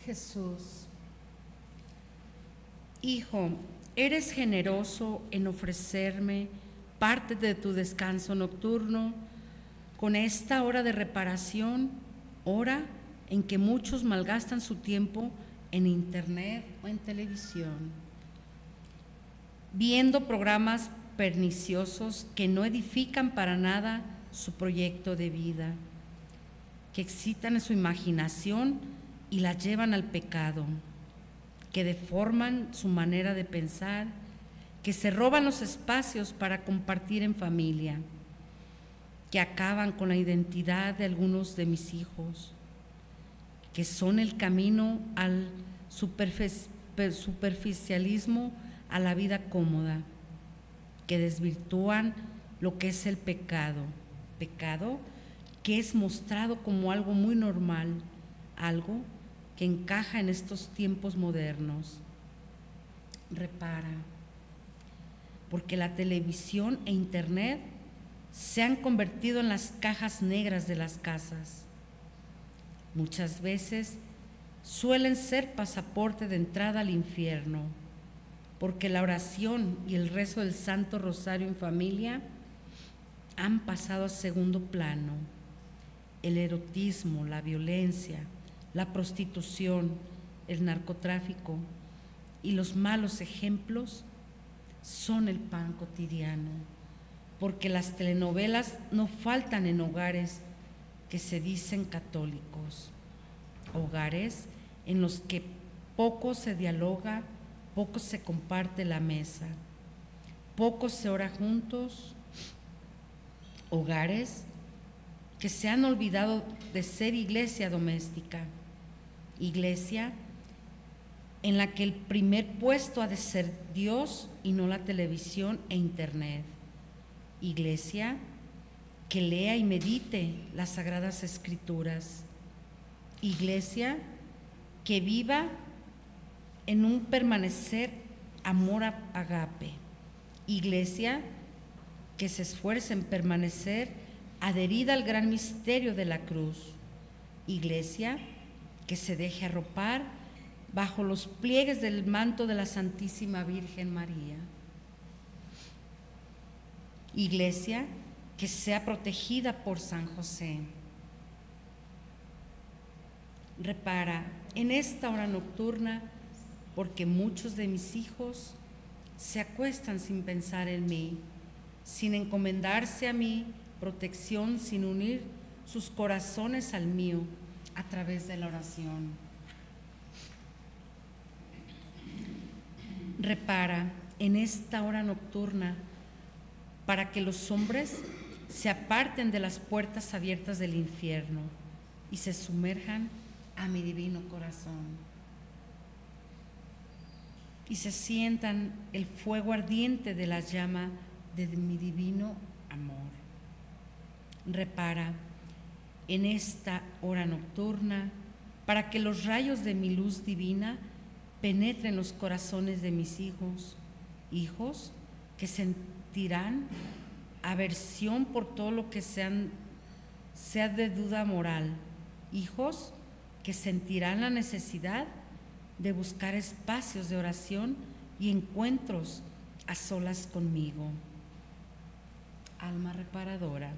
Jesús. Hijo, eres generoso en ofrecerme parte de tu descanso nocturno con esta hora de reparación, hora en que muchos malgastan su tiempo en internet o en televisión, viendo programas perniciosos que no edifican para nada su proyecto de vida, que excitan en su imaginación y la llevan al pecado, que deforman su manera de pensar, que se roban los espacios para compartir en familia, que acaban con la identidad de algunos de mis hijos, que son el camino al superficialismo, a la vida cómoda, que desvirtúan lo que es el pecado, pecado que es mostrado como algo muy normal, algo que encaja en estos tiempos modernos. Repara, porque la televisión e internet se han convertido en las cajas negras de las casas. Muchas veces suelen ser pasaporte de entrada al infierno, porque la oración y el rezo del Santo Rosario en familia han pasado a segundo plano. El erotismo, la violencia, la prostitución, el narcotráfico y los malos ejemplos son el pan cotidiano, porque las telenovelas no faltan en hogares que se dicen católicos, hogares en los que poco se dialoga, poco se comparte la mesa, poco se ora juntos, hogares que se han olvidado de ser iglesia doméstica, iglesia en la que el primer puesto ha de ser Dios y no la televisión e internet, iglesia que lea y medite las Sagradas Escrituras, iglesia que viva en un permanecer amor agape, iglesia que se esfuerce en permanecer adherida al gran misterio de la cruz, iglesia que se deje arropar bajo los pliegues del manto de la Santísima Virgen María, iglesia que sea protegida por San José. Repara en esta hora nocturna, porque muchos de mis hijos se acuestan sin pensar en mí, sin encomendarse a mi protección, sin unir sus corazones al mío a través de la oración. Repara en esta hora nocturna para que los hombres se aparten de las puertas abiertas del infierno y se sumerjan a mi divino corazón y se sientan el fuego ardiente de la llama de mi divino amor. Repara en esta hora nocturna para que los rayos de mi luz divina penetren los corazones de mis hijos, hijos que sentirán aversión por todo lo que sea de duda moral, hijos que sentirán la necesidad de buscar espacios de oración y encuentros a solas conmigo. Alma reparadora,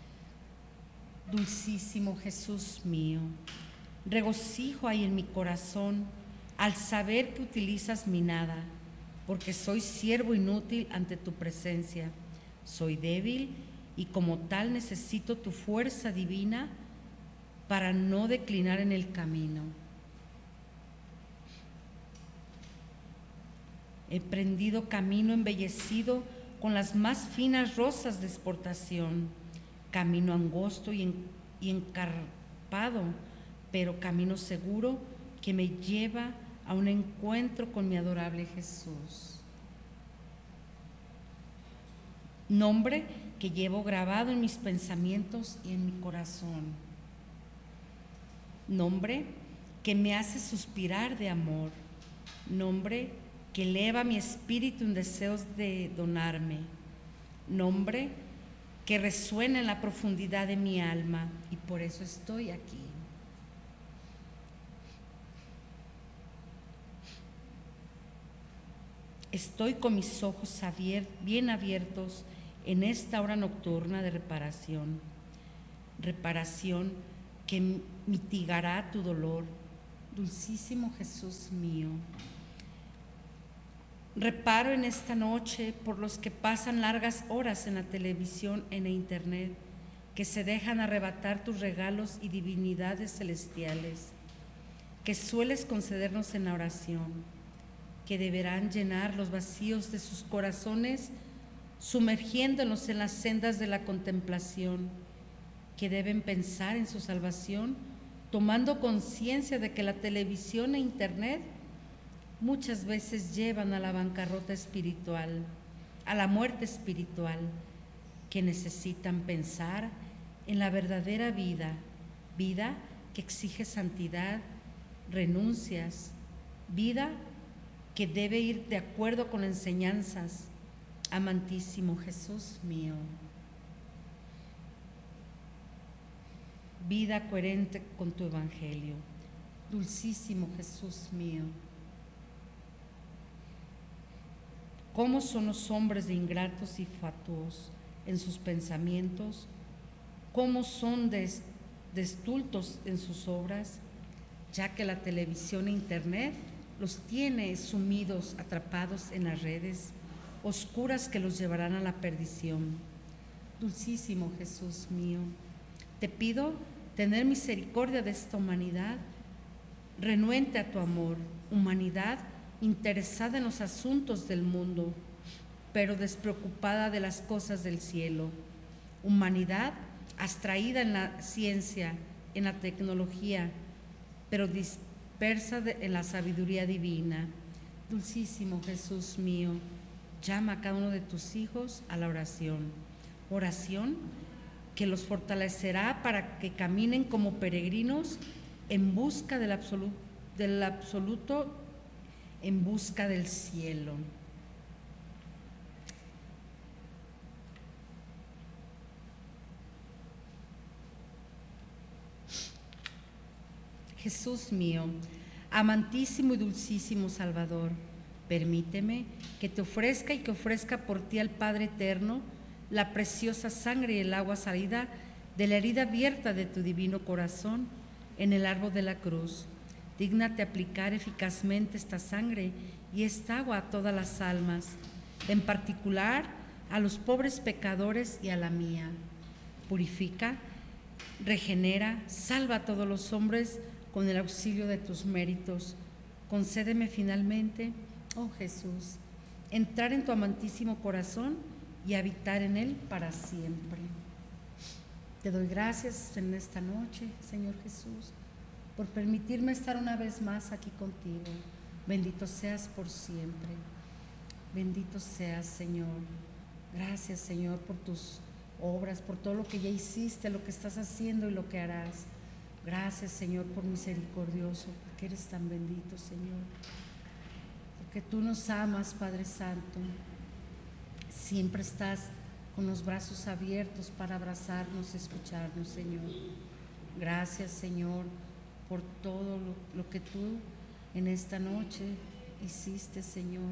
dulcísimo Jesús mío, regocijo hay en mi corazón al saber que utilizas mi nada, porque soy siervo inútil ante tu presencia. Soy débil y como tal necesito tu fuerza divina para no declinar en el camino. He prendido camino embellecido con las más finas rosas de exportación, camino angosto y encarpado, pero camino seguro que me lleva a un encuentro con mi adorable Jesús. Nombre que llevo grabado en mis pensamientos y en mi corazón. Nombre que me hace suspirar de amor. Nombre que eleva mi espíritu en deseos de donarme. Nombre que resuena en la profundidad de mi alma y por eso estoy aquí. Estoy con mis ojos bien abiertos en esta hora nocturna de reparación, reparación que mitigará tu dolor. Dulcísimo Jesús mío, reparo en esta noche por los que pasan largas horas en la televisión, en internet, que se dejan arrebatar tus regalos y divinidades celestiales, que sueles concedernos en la oración, que deberán llenar los vacíos de sus corazones, sumergiéndonos en las sendas de la contemplación, que deben pensar en su salvación, tomando conciencia de que la televisión e internet muchas veces llevan a la bancarrota espiritual, a la muerte espiritual, que necesitan pensar en la verdadera vida, vida que exige santidad, renuncias, vida que debe ir de acuerdo con enseñanzas. Amantísimo Jesús mío, vida coherente con tu evangelio. Dulcísimo Jesús mío, ¿cómo son los hombres de ingratos y fatuos en sus pensamientos? ¿Cómo son destultos en sus obras? Ya que la televisión e internet los tiene sumidos, atrapados en las redes oscuras que los llevarán a la perdición. Dulcísimo Jesús mío, te pido tener misericordia de esta humanidad, renuente a tu amor, humanidad interesada en los asuntos del mundo, pero despreocupada de las cosas del cielo, humanidad abstraída en la ciencia, en la tecnología, pero dispersa en la sabiduría divina. Dulcísimo Jesús mío, llama a cada uno de tus hijos a la oración, oración que los fortalecerá para que caminen como peregrinos en busca del absoluto, en busca del cielo. Jesús mío, amantísimo y dulcísimo Salvador, permíteme que te ofrezca y que ofrezca por ti al Padre Eterno la preciosa sangre y el agua salida de la herida abierta de tu divino corazón en el árbol de la cruz. Dígnate aplicar eficazmente esta sangre y esta agua a todas las almas, en particular a los pobres pecadores y a la mía. Purifica, regenera, salva a todos los hombres con el auxilio de tus méritos. Concédeme finalmente, oh Jesús, entrar en tu amantísimo corazón y habitar en él para siempre. Te doy gracias en esta noche, Señor Jesús, por permitirme estar una vez más aquí contigo. Bendito seas por siempre. Bendito seas, Señor. Gracias, Señor, por tus obras, por todo lo que ya hiciste, lo que estás haciendo y lo que harás. Gracias, Señor, por misericordioso, porque eres tan bendito, Señor. Porque tú nos amas, Padre Santo. Siempre estás con los brazos abiertos para abrazarnos, escucharnos, Señor. Gracias, Señor, por todo lo que tú en esta noche hiciste, Señor.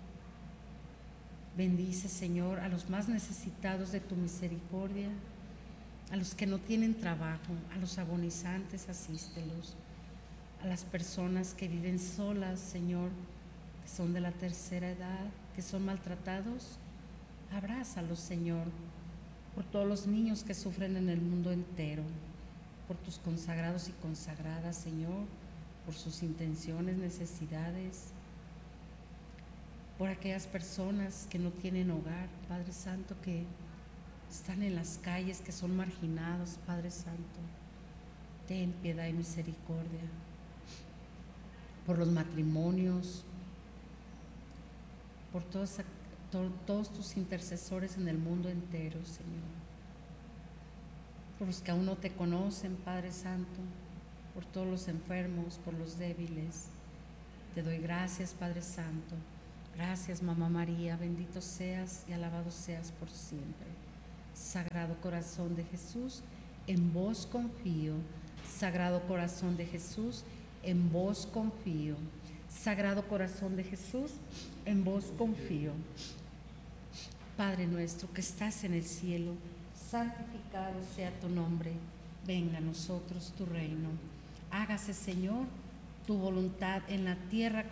Bendice, Señor, a los más necesitados de tu misericordia, a los que no tienen trabajo, a los agonizantes, asístelos, a las personas que viven solas, Señor, que son de la tercera edad, que son maltratados, abrázalos, Señor, por todos los niños que sufren en el mundo entero, por tus consagrados y consagradas, Señor, por sus intenciones, necesidades, por aquellas personas que no tienen hogar, Padre Santo, que están en las calles, que son marginados, Padre Santo. Ten piedad y misericordia. Por los matrimonios, por todos tus intercesores en el mundo entero, Señor. Por los que aún no te conocen, Padre Santo, por todos los enfermos, por los débiles. Te doy gracias, Padre Santo. Gracias, Mamá María, bendito seas y alabado seas por siempre. Sagrado Corazón de Jesús, en vos confío. Sagrado Corazón de Jesús, en vos confío. Sagrado Corazón de Jesús, en vos confío. Padre nuestro que estás en el cielo, santificado sea tu nombre. Venga a nosotros tu reino. Hágase, Señor, tu voluntad en la tierra